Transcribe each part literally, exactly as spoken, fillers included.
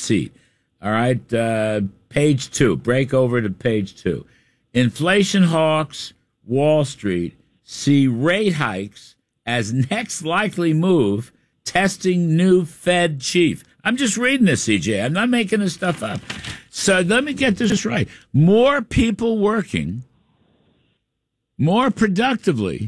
seat. All right, uh, page two. Break over to page two. Inflation hawks, Wall Street, see rate hikes as next likely move, testing new Fed chief. I'm just reading this, C J. I'm not making this stuff up. So let me get this right. More people working more productively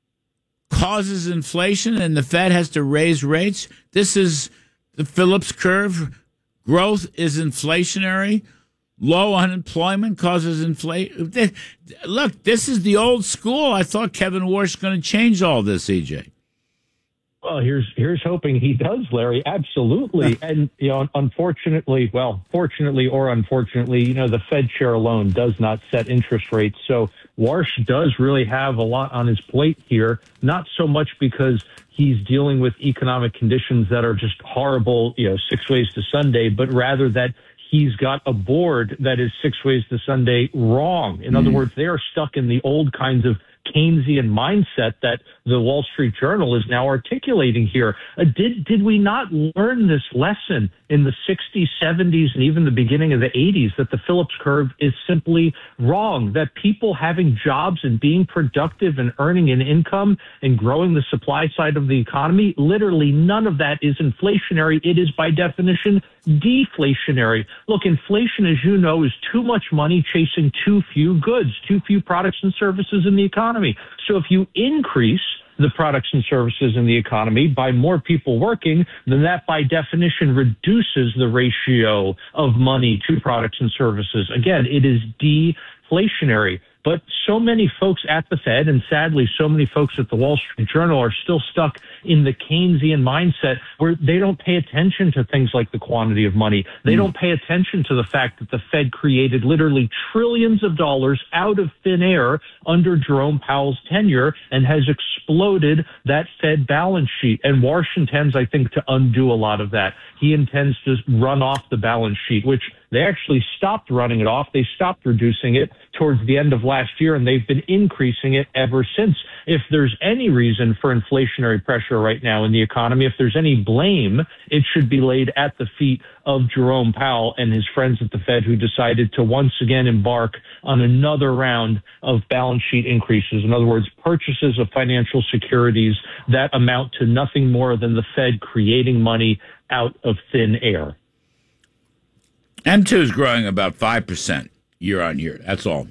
causes inflation, and the Fed has to raise rates. This is the Phillips curve. Growth is inflationary. Low unemployment causes inflation. Look, this is the old school. I thought Kevin Warsh was going to change all this, E J. Well, here's here's hoping he does, Larry. Absolutely. And, you know, unfortunately, well, fortunately or unfortunately, you know, the Fed chair alone does not set interest rates. So Warsh does really have a lot on his plate here, not so much because he's dealing with economic conditions that are just horrible, you know, six ways to Sunday, but rather that he's got a board that is six ways to Sunday wrong. In mm. other words, they are stuck in the old kinds of Keynesian mindset that the Wall Street Journal is now articulating here. Uh, did did we not learn this lesson in the sixties, seventies, and even the beginning of the eighties that the Phillips curve is simply wrong, that people having jobs and being productive and earning an income and growing the supply side of the economy, literally none of that is inflationary. It is by definition deflationary. Look, inflation, as you know, is too much money chasing too few goods, too few products and services in the economy. So if you increase the products and services in the economy by more people working, then that by definition reduces the ratio of money to products and services. Again, it is deflationary. But so many folks at the Fed, and sadly so many folks at the Wall Street Journal, are still stuck in the Keynesian mindset where they don't pay attention to things like the quantity of money. They mm. don't pay attention to the fact that the Fed created literally trillions of dollars out of thin air under Jerome Powell's tenure and has exploded that Fed balance sheet. And Warsh intends, I think, to undo a lot of that. He intends to run off the balance sheet, which they actually stopped running it off. They stopped reducing it towards the end of last year, and they've been increasing it ever since. If there's any reason for inflationary pressure right now in the economy, if there's any blame, it should be laid at the feet of Jerome Powell and his friends at the Fed, who decided to once again embark on another round of balance sheet increases. In other words, purchases of financial securities that amount to nothing more than the Fed creating money out of thin air. M two is growing about five percent year on year. That's all.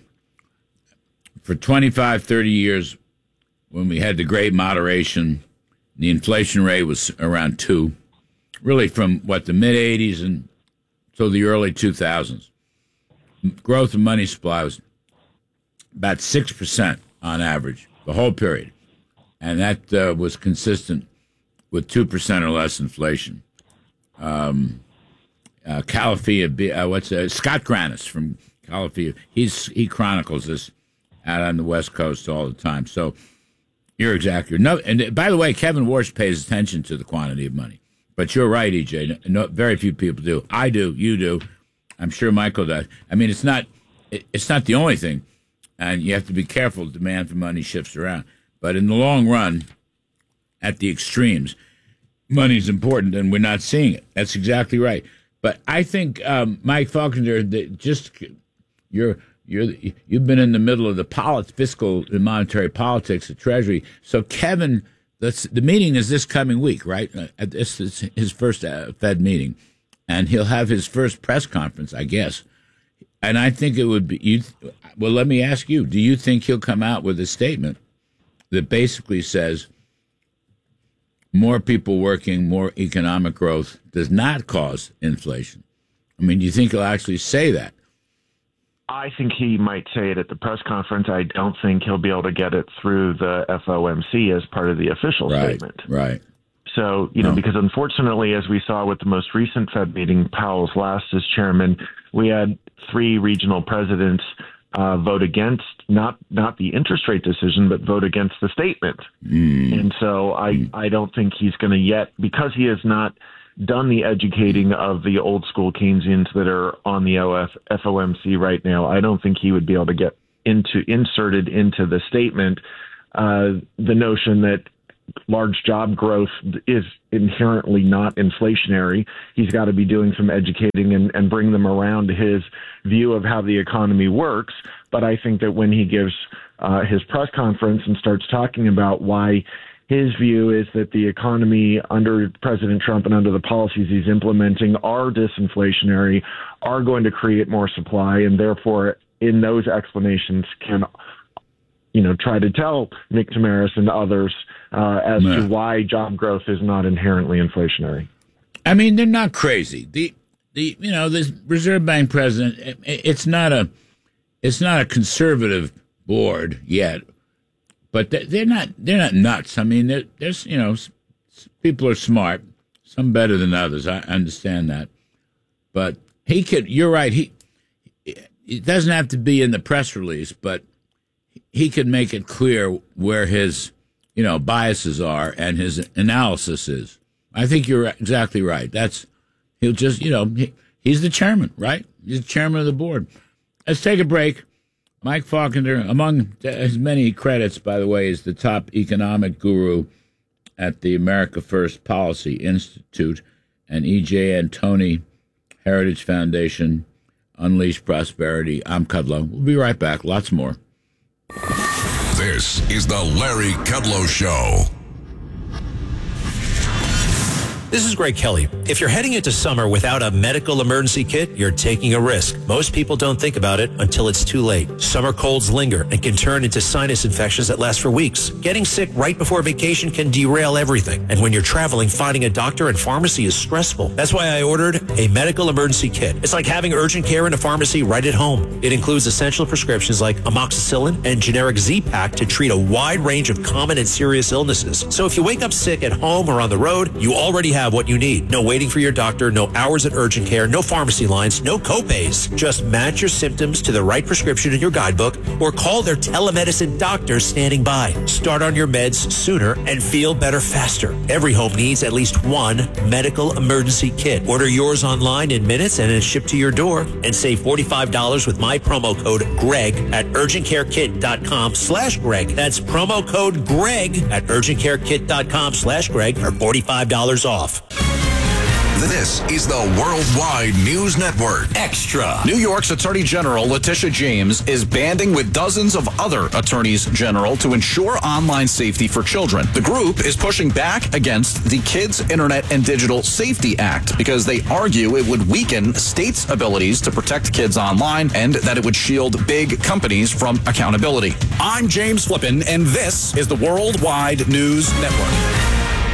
For twenty-five, thirty years, when we had the great moderation, the inflation rate was around two, really from, what, the mid-eighties and so the early two thousands. Growth of money supply was about six percent on average, the whole period. And that uh, was consistent with two percent or less inflation. Um... Uh, Calafia, uh, what's uh, Scott Granis from Calafia? He's he chronicles this out on the West Coast all the time. So you're exactly no. And by the way, Kevin Warsh pays attention to the quantity of money. But you're right, E J. No, very few people do. I do. You do. I'm sure Michael does. I mean, it's not it, it's not the only thing, and you have to be careful. Demand for money shifts around, but in the long run, at the extremes, money's important, and we're not seeing it. That's exactly right. But I think, um, Mike Falconer, that just you're you're you've been in the middle of the polit- fiscal and monetary politics of Treasury. So Kevin, that's, the meeting is this coming week, right? Uh, this is his first uh, Fed meeting, and he'll have his first press conference, I guess. And I think it would be you. Well, let me ask you: do you think he'll come out with a statement that basically says more people working, more economic growth does not cause inflation? I mean, do you think he'll actually say that? I think he might say it at the press conference. I don't think he'll be able to get it through the F O M C as part of the official right, statement. Right. So, you know, no. because unfortunately, as we saw with the most recent Fed meeting, Powell's last as chairman, we had three regional presidents Uh, vote against not not the interest rate decision, but vote against the statement. Mm. And so I, mm. I don't think he's going to yet, because he has not done the educating of the old school Keynesians that are on the F O M C right now. I don't think he would be able to get into inserted into the statement uh, the notion that large job growth is inherently not inflationary. He's got to be doing some educating and, and bring them around to his view of how the economy works. But I think that when he gives uh, his press conference and starts talking about why his view is that the economy under President Trump and under the policies he's implementing are disinflationary, are going to create more supply, and therefore in those explanations can, you know, try to tell Nick Tamaris and others uh, as yeah. to why job growth is not inherently inflationary. I mean, they're not crazy. The the you know, the Reserve Bank president, it, it's not a it's not a conservative board yet. But they're not they're not nuts. I mean, there's, you know, people are smart, some better than others. I understand that. But he could, you're right, he it doesn't have to be in the press release, but he could make it clear where his, you know, biases are and his analysis is. I think you're exactly right. That's, he'll just, you know, he, he's the chairman, right? He's the chairman of the board. Let's take a break. Mike Faulkner, among his many credits, by the way, is the top economic guru at the America First Policy Institute and E J Antoni Heritage Foundation, Unleash Prosperity. I'm Kudlow. We'll be right back. Lots more. This is the Larry Kudlow Show. This is Greg Kelly. If you're heading into summer without a medical emergency kit, you're taking a risk. Most people don't think about it until it's too late. Summer colds linger and can turn into sinus infections that last for weeks. Getting sick right before vacation can derail everything. And when you're traveling, finding a doctor and pharmacy is stressful. That's why I ordered a medical emergency kit. It's like having urgent care in a pharmacy right at home. It includes essential prescriptions like amoxicillin and generic Z-Pak to treat a wide range of common and serious illnesses. So if you wake up sick at home or on the road, you already have have what you need. No waiting for your doctor, no hours at urgent care, no pharmacy lines, no copays. Just match your symptoms to the right prescription in your guidebook or call their telemedicine doctor standing by. Start on your meds sooner and feel better faster. Every home needs at least one medical emergency kit. Order yours online in minutes and it's shipped to your door. And save forty-five dollars with my promo code GREG at urgentcarekit.com slash Greg. That's promo code GREG at urgentcarekit.com slash Greg for forty-five dollars off. This is the Worldwide News Network. Extra. New York's Attorney General Letitia James is banding with dozens of other attorneys general to ensure online safety for children. The group is pushing back against the Kids Internet and Digital Safety Act because they argue it would weaken states' abilities to protect kids online and that it would shield big companies from accountability. I'm James Flippin, and this is the Worldwide News Network.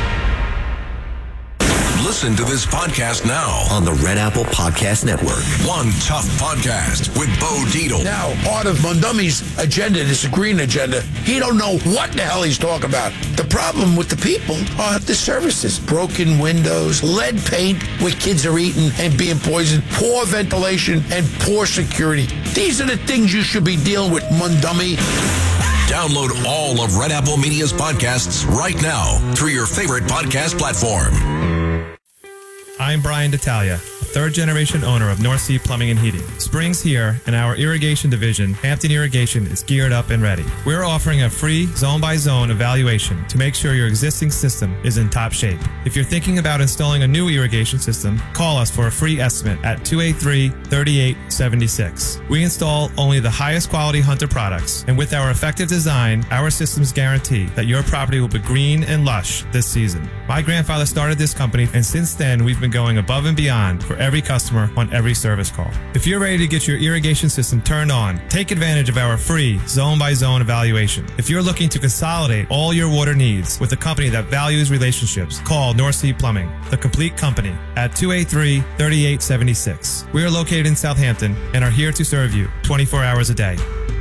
Listen to this podcast now on the Red Apple Podcast Network. One Tough Podcast with Bo Dietl. Now, part of Mondami's agenda, this green agenda, he don't know what the hell he's talking about. The problem with the people are the services. Broken windows, lead paint where kids are eating and being poisoned, poor ventilation, and poor security. These are the things you should be dealing with, Mondami. Download all of Red Apple Media's podcasts right now through your favorite podcast platform. I'm Brian D'Italia, a third-generation owner of North Sea Plumbing and Heating. Spring's here, and our irrigation division, Hampton Irrigation, is geared up and ready. We're offering a free zone-by-zone evaluation to make sure your existing system is in top shape. If you're thinking about installing a new irrigation system, call us for a free estimate at two eight three, three eight seven six. We install only the highest quality Hunter products, and with our effective design, our systems guarantee that your property will be green and lush this season. My grandfather started this company, and since then, we've been going above and beyond for every customer on every service call. If you're ready to get your irrigation system turned on, take advantage of our free zone-by-zone evaluation. If you're looking to consolidate all your water needs with a company that values relationships, call North Sea Plumbing, the complete company, at two eight three, three eight seven six. We are located in Southampton and are here to serve you twenty-four hours a day.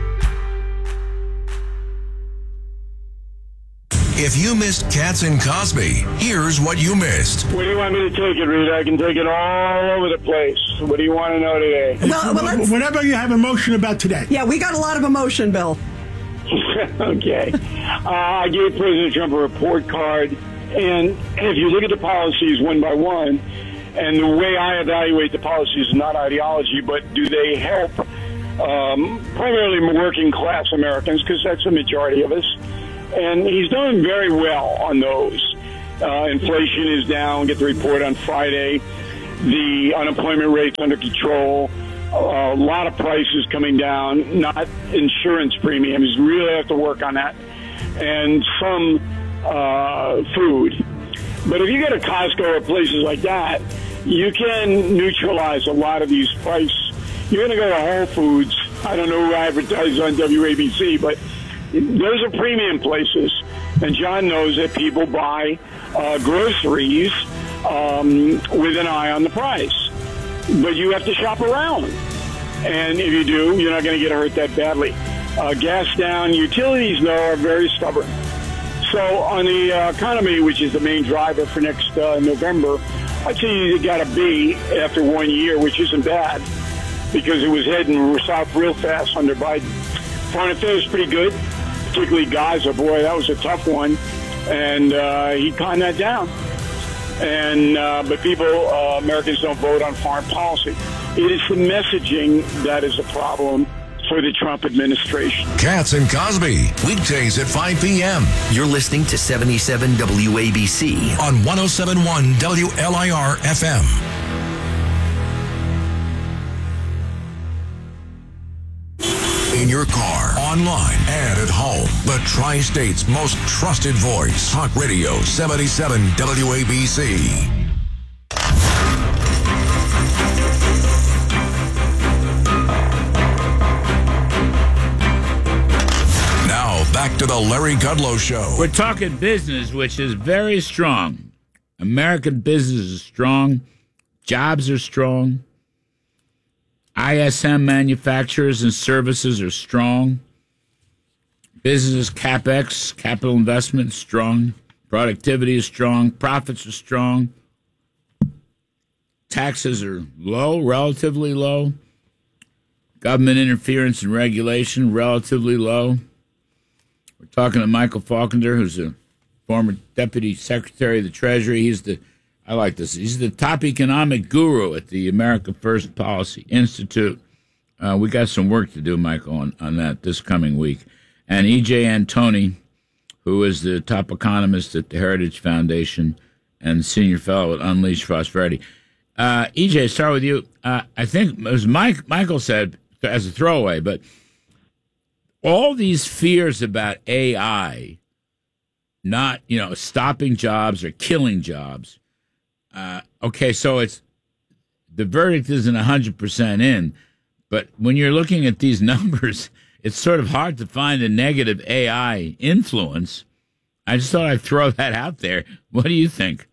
If you missed Katz and Cosby, here's what you missed. Where do you want me to take it, Rita? I can take it all over the place. What do you want to know today? Well, well let's... Whatever you have emotion about today. Yeah, we got a lot of emotion, Bill. Okay. Uh, I gave President Trump a report card, and if you look at the policies one by one, and the way I evaluate the policies is not ideology, but do they help um, primarily working class Americans, because that's the majority of us. And he's done very well on those. Uh, inflation is down. Get the report on Friday. The unemployment rate's under control. Uh, a lot of prices coming down, not insurance premiums. Really have to work on that. And some uh, food. But if you go to Costco or places like that, you can neutralize a lot of these prices. You're going to go to Whole Foods. I don't know who advertises on W A B C, but those are premium places. And John knows that people buy uh, groceries um, with an eye on the price. But you have to shop around. And if you do, you're not going to get hurt that badly. Uh, gas down. Utilities, though, are very stubborn. So on the uh, economy, which is the main driver for next uh, November, I'd say you got a B after one year, which isn't bad because it was heading south real fast under Biden. Foreign affairs pretty good, particularly Gaza. Boy, that was a tough one, and uh, he calmed that down. And uh, but people, uh, Americans don't vote on foreign policy. It is the messaging that is a problem for the Trump administration. Katz and Cosby, weekdays at five p.m. You're listening to seventy-seven W A B C on one oh seven point one W L I R F M. In your car, online, and at home. The Tri-State's most trusted voice. Talk Radio seventy-seven W A B C. Back to the Larry Kudlow Show. We're talking business, which is very strong. American business is strong. Jobs are strong. I S M manufacturers and services are strong. Business CapEx, capital investment, is strong. Productivity is strong. Profits are strong. Taxes are low, relatively low. Government interference and regulation, relatively low. We're talking to Michael Faulkner, who's a former Deputy Secretary of the Treasury. He's the, I like this, he's the top economic guru at the America First Policy Institute. Uh, we got some work to do, Michael, on, on that this coming week. And E J Antoni, who is the top economist at the Heritage Foundation and senior fellow at Unleash Prosperity. Uh, E J, start with you. Uh, I think, as Mike, Michael said, as a throwaway, but all these fears about A I not, you know, stopping jobs or killing jobs. Uh, okay, so it's the verdict isn't one hundred percent in, but when you're looking at these numbers, it's sort of hard to find a negative A I influence. I just thought I'd throw that out there. What do you think?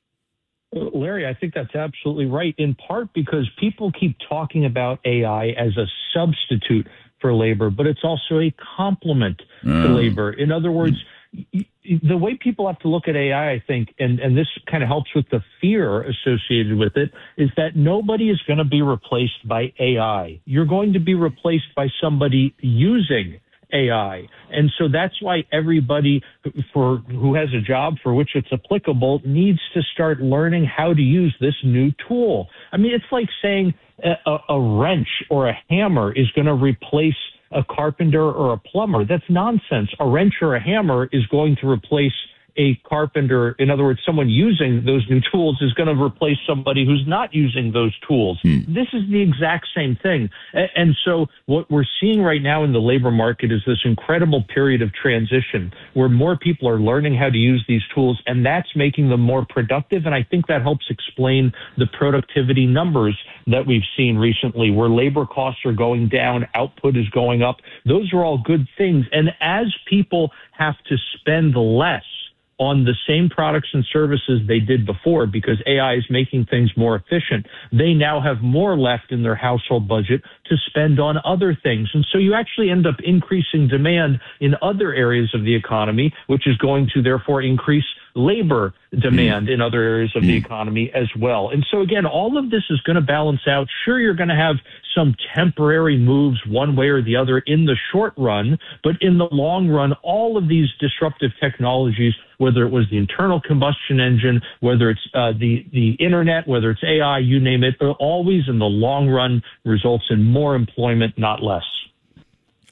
Larry, I think that's absolutely right, in part because people keep talking about A I as a substitute for labor, but it's also a complement mm. to labor. In other words, mm. the way people have to look at A I, I think, and, and this kind of helps with the fear associated with it, is that nobody is going to be replaced by A I. You're going to be replaced by somebody using A I. And so that's why everybody for who has a job for which it's applicable needs to start learning how to use this new tool. I mean, it's like saying a, a wrench or a hammer is going to replace a carpenter or a plumber. That's nonsense. A wrench or a hammer is going to replace a carpenter. In other words, someone using those new tools is going to replace somebody who's not using those tools. Hmm. This is the exact same thing. And so what we're seeing right now in the labor market is this incredible period of transition where more people are learning how to use these tools, and that's making them more productive. And I think that helps explain the productivity numbers that we've seen recently, where labor costs are going down, output is going up. Those are all good things. And as people have to spend less on the same products and services they did before because A I is making things more efficient, they now have more left in their household budget to spend on other things. And so you actually end up increasing demand in other areas of the economy, which is going to therefore increase labor demand in other areas of the economy as well. And so again, all of this is going to balance out. Sure, you're going to have some temporary moves one way or the other in the short run, but in the long run, all of these disruptive technologies, whether it was the internal combustion engine, whether it's uh, the, the internet, whether it's A I, you name it, always in the long run results in more employment, not less.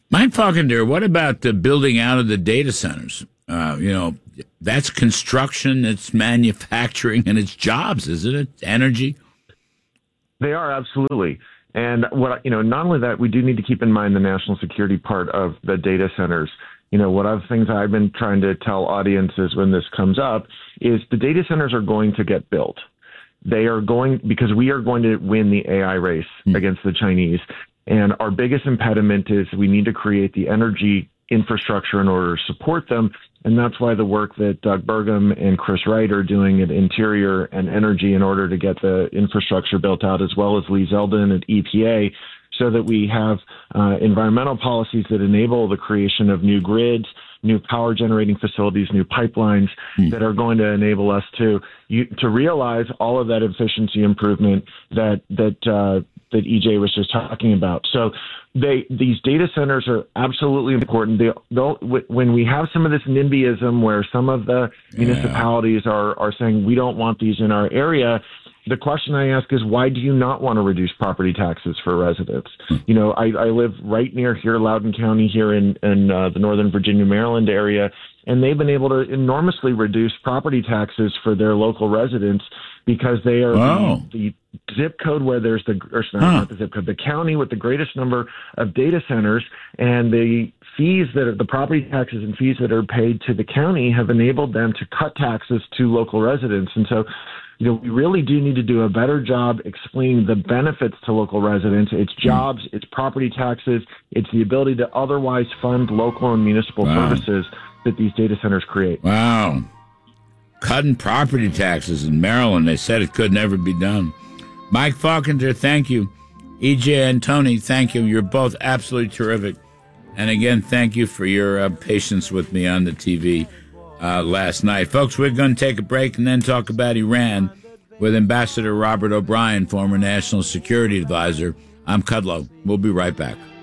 Mike Falkender, what about the building out of the data centers? Uh, you know, that's construction, it's manufacturing, and it's jobs, isn't it? Energy. They are, absolutely. And what you know, not only that, we do need to keep in mind the national security part of the data centers. You know, one of the things I've been trying to tell audiences when this comes up is the data centers are going to get built. They are going, because we are going to win the A I race mm. against the Chinese. And our biggest impediment is we need to create the energy infrastructure in order to support them. And that's why the work that Doug Burgum and Chris Wright are doing at Interior and Energy in order to get the infrastructure built out, as well as Lee Zeldin at E P A, so that we have uh, environmental policies that enable the creation of new grids, new power generating facilities, new pipelines mm. that are going to enable us to you, to realize all of that efficiency improvement that that uh, that E J was just talking about. So they these data centers are absolutely important. They don't, when we have some of this NIMBYism where some of the yeah. municipalities are are saying we don't want these in our area, the question I ask is, why do you not want to reduce property taxes for residents? You know, I, I live right near here, Loudoun County, here in, in uh, the Northern Virginia, Maryland area, and they've been able to enormously reduce property taxes for their local residents because they are wow. the, the zip code where there's the, or sorry, huh. not the zip code, the county with the greatest number of data centers, and the fees that are, the property taxes and fees that are paid to the county have enabled them to cut taxes to local residents. And so, you know, we really do need to do a better job explaining the benefits to local residents. It's jobs, it's property taxes, it's the ability to otherwise fund local and municipal wow. services that these data centers create. Wow. Cutting property taxes in Maryland, they said it could never be done. Mike Falkender, thank you. E J and Tony, thank you. You're both absolutely terrific. And again, thank you for your uh, patience with me on the T V uh, last night. Folks, we're going to take a break and then talk about Iran with Ambassador Robert O'Brien, former National Security Advisor. I'm Kudlow. We'll be right back.